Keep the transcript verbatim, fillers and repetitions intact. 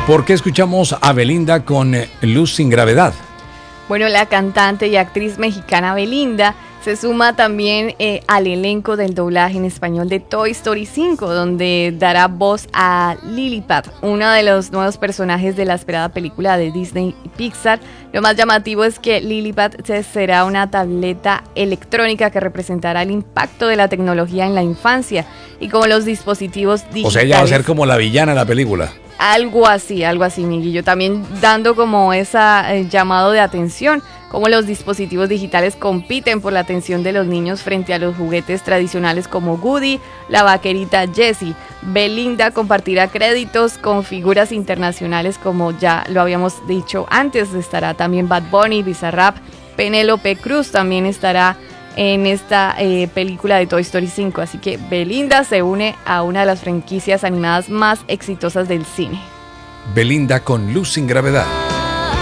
¿Por qué escuchamos a Belinda con eh, Luz sin gravedad? Bueno, la cantante y actriz mexicana Belinda se suma también eh, al elenco del doblaje en español de Toy Story cinco, donde dará voz a Lilliput, uno de los nuevos personajes de la esperada película de Disney y Pixar. Lo más llamativo es que Lilliput será una tableta electrónica que representará el impacto de la tecnología en la infancia y como los dispositivos digitales. O sea, ella va a ser como la villana de la película. Algo así, algo así, Miguelillo. También dando como ese eh, llamado de atención, cómo los dispositivos digitales compiten por la atención de los niños frente a los juguetes tradicionales como Woody, la vaquerita Jessie. Belinda compartirá créditos con figuras internacionales como ya lo habíamos dicho antes. Estará también Bad Bunny, Bizarrap, Penélope Cruz también estará en esta eh, película de Toy Story cinco, así que Belinda se une a una de las franquicias animadas más exitosas del cine. Belinda con Luz sin gravedad.